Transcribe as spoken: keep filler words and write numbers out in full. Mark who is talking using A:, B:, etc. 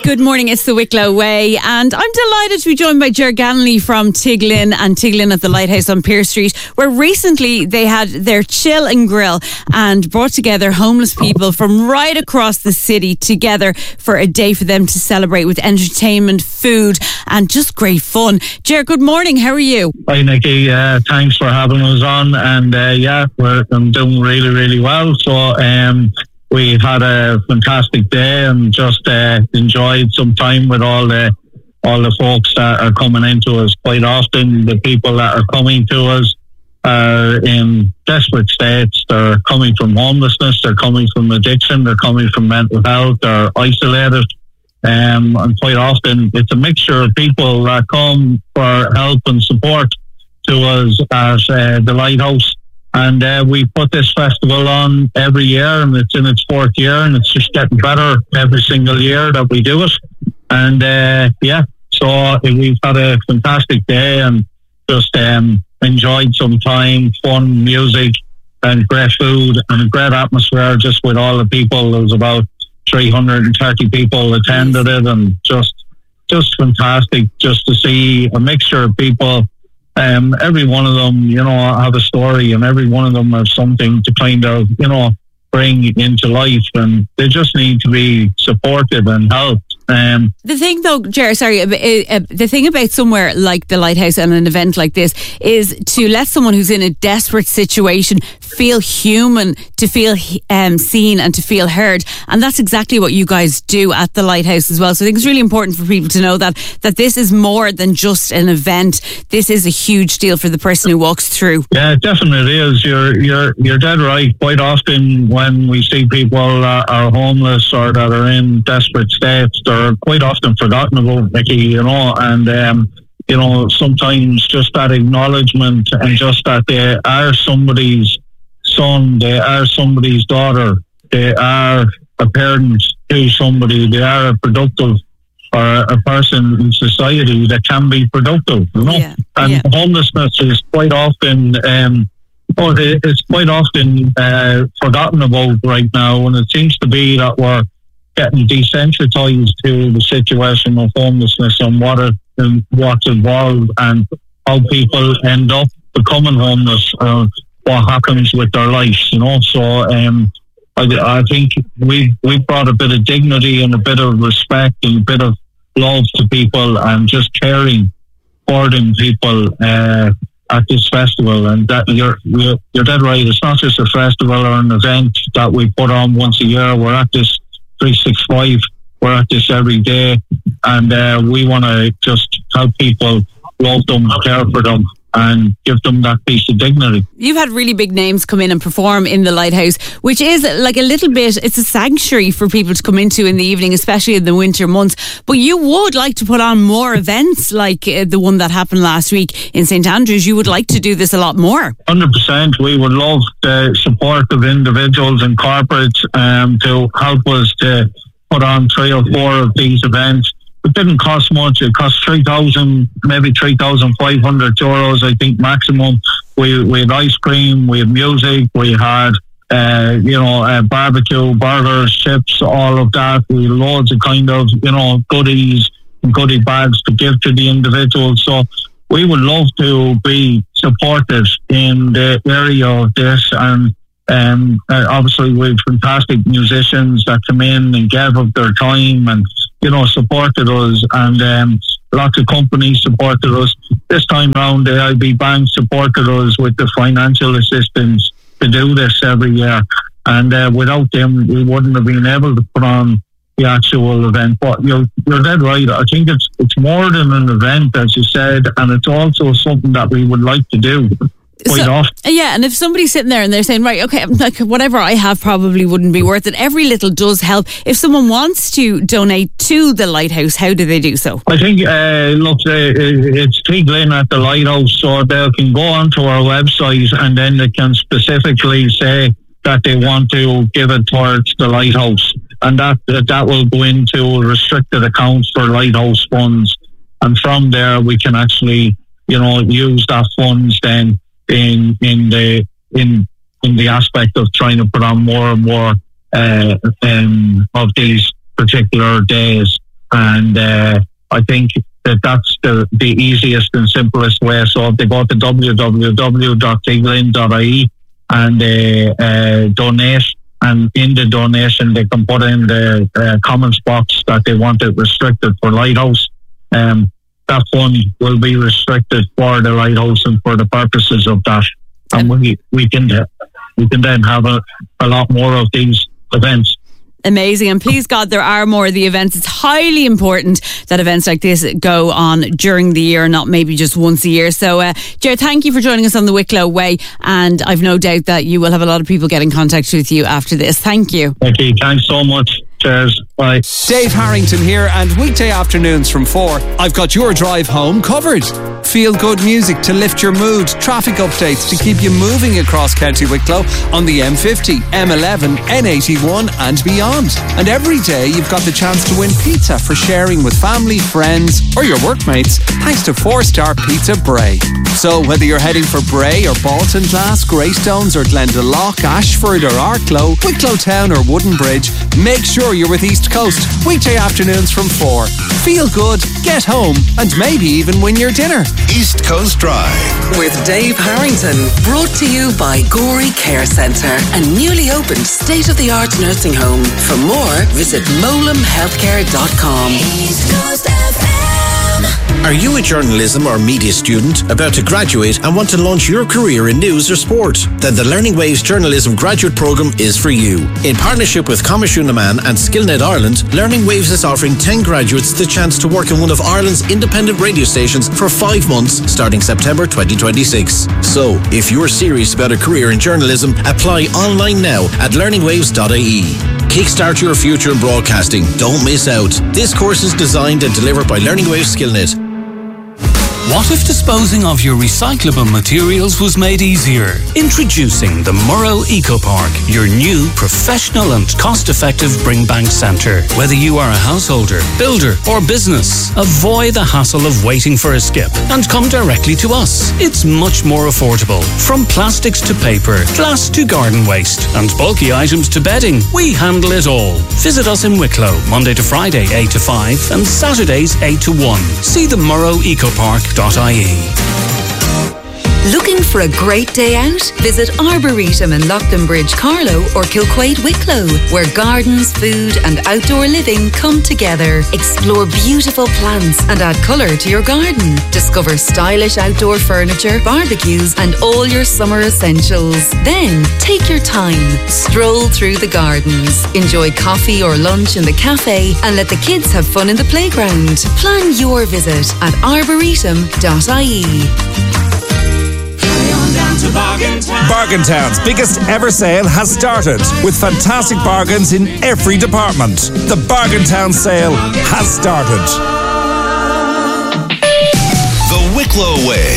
A: Good morning, it's the Wicklow Way, and I'm delighted to be joined by Ger Ganley from Tiglin and Tiglin at the Lighthouse on Pearse Street, where recently they had their chill and grill and brought together homeless people from right across the city together for a day for them to celebrate with entertainment, food and just great fun. Ger, good morning, how are you?
B: Hi Nikki, uh, thanks for having us on, and uh, yeah, we're I'm doing really, really well. So um we had a fantastic day and just uh, enjoyed some time with all the all the folks that are coming into us. Quite often, the people that are coming to us are in desperate states. They're coming from homelessness, they're coming from addiction, they're coming from mental health, they're isolated. Um, and quite often, it's a mixture of people that come for help and support to us at uh, the Lighthouse. And uh, we put this festival on every year, and it's in its fourth year, and it's just getting better every single year that we do it. And uh, yeah, so we've had a fantastic day and just um, enjoyed some time, fun music, and great food and a great atmosphere just with all the people. There was about three hundred thirty people attended it, and just just fantastic just to see a mixture of people. Um, every one of them, you know, have a story, and every one of them has something to kind of, you know, bring into life, and they just need to be supported and helped. Um,
A: the thing though, Ger, sorry, uh, uh, the thing about somewhere like the Lighthouse and an event like this is to let someone who's in a desperate situation feel human, to feel um, seen and to feel heard. And that's exactly what you guys do at the Lighthouse as well. So I think it's really important for people to know that that this is more than just an event. This is a huge deal for the person who walks through.
B: Yeah, it definitely is. You're, you're, you're dead right. Quite often when we see people that are homeless or that are in desperate states, are quite often forgotten about, Mickey, you know, and um, you know, sometimes just that acknowledgement and just that they are somebody's son, they are somebody's daughter, they are a parent to somebody, they are a productive or a person in society that can be productive, you know. Yeah, and yeah. Homelessness is quite often um, oh, it's quite often uh, forgotten about right now, and it seems to be that we're getting desensitized to the situation of homelessness and what it, and what's involved and how people end up becoming homeless, or what happens with their lives, you know. So um, I, I think we we brought a bit of dignity and a bit of respect and a bit of love to people and just caring for them people uh, at this festival. And that you're, you're you're dead right. It's not just a festival or an event that we put on once a year. We're at this three sixty-five. We're at this every day, and uh, we want to just help people, love them, care for them, and give them that piece of dignity.
A: You've had really big names come in and perform in the Lighthouse, which is like a little bit, it's a sanctuary for people to come into in the evening, especially in the winter months. But you would like to put on more events like uh, the one that happened last week in Saint Andrews. You would like to do this a lot more.
B: one hundred percent. We would love the support of individuals and corporates um, to help us to put on three or four of these events. It didn't cost much. It cost three thousand, maybe three thousand five hundred euros, I think, maximum. We we had ice cream, we had music, we had uh, you know uh, barbecue, burgers, chips, all of that. We had loads of kind of you know goodies and goodie bags to give to the individuals. So we would love to be supported in the area of this, and um, uh, obviously we have fantastic musicians that come in and give up their time and you know, supported us, and um, lots of companies supported us. This time round, the I B Bank supported us with the financial assistance to do this every year. And uh, without them, we wouldn't have been able to put on the actual event. But you're, you're dead right. I think it's it's more than an event, as you said, and it's also something that we would like to do. So,
A: yeah, and if somebody's sitting there and they're saying, right, okay, like whatever I have probably wouldn't be worth it, every little does help. If someone wants to donate to the Lighthouse, how do they do so?
B: I think, uh, look, uh, it's Tiglin at the Lighthouse, so they can go onto our website and then they can specifically say that they want to give it towards the Lighthouse, and that that will go into restricted accounts for Lighthouse funds, and from there we can actually, you know, use that funds then in in the in in the aspect of trying to put on more and more uh, um, of these particular days And uh, I think that that's the, the easiest and simplest way. So if they go to w w w dot cleveland dot I E and they uh, donate, and in the donation they can put in the uh, comments box that they want it restricted for Lighthouse. Um, that fund will be restricted for the Lighthouse and for the purposes of that. And we, we can we can then have a, a lot more of these events.
A: Amazing. And please God, there are more of the events. It's highly important that events like this go on during the year, not maybe just once a year. So, uh, Ger, thank you for joining us on the Wicklow Way. And I've no doubt that you will have a lot of people get in contact with you after this. Thank you.
B: Thank you. Thanks so much. Cheers. Bye.
C: Dave Harrington here, and weekday afternoons from four, I've got your drive home covered. Feel good music to lift your mood, traffic updates to keep you moving across County Wicklow on the M fifty, M eleven, N eighty-one and beyond. And every day you've got the chance to win pizza for sharing with family, friends or your workmates, thanks to four-star Pizza Bray. So whether you're heading for Bray or Baltinglass, Greystones or Glendalough, Ashford or Arklow, Wicklow Town or Wooden Bridge, make sure you're with East Coast, weekday afternoons from four. Feel good, get home and maybe even win your dinner.
D: East Coast Drive
E: with Dave Harrington, brought to you by Gorey Care Centre, a newly opened state-of-the-art nursing home. For more, visit molam healthcare dot com.
D: East Coast F M. Are you a journalism or media student about to graduate and want to launch your career in news or sport? Then the Learning Waves Journalism Graduate Programme is for you. In partnership with Comishuna and SkillNet Ireland, Learning Waves is offering ten graduates the chance to work in one of Ireland's independent radio stations for five months starting September twenty twenty-six. So, if you're serious about a career in journalism, apply online now at learning waves dot I E. Kickstart your future in broadcasting. Don't miss out. This course is designed and delivered by Learning Waves SkillNet.
F: What if disposing of your recyclable materials was made easier? Introducing the Murrow Eco Park, your new professional and cost-effective bring bank centre. Whether you are a householder, builder or business, avoid the hassle of waiting for a skip and come directly to us. It's much more affordable. From plastics to paper, glass to garden waste and bulky items to bedding, we handle it all. Visit us in Wicklow, Monday to Friday eight to five and Saturdays eight to one. See the Murrow Eco Park dot I E.
G: Looking for a great day out? Visit Arboretum in Lochlinbridge, Carlow or Kilquade, Wicklow, where gardens, food and outdoor living come together. Explore beautiful plants and add colour to your garden. Discover stylish outdoor furniture, barbecues and all your summer essentials. Then take your time. Stroll through the gardens. Enjoy coffee or lunch in the cafe and let the kids have fun in the playground. Plan your visit at arboretum dot I E.
H: Bargaintown's biggest ever sale has started with fantastic bargains in every department. The Bargaintown sale has started.
D: The Wicklow Way.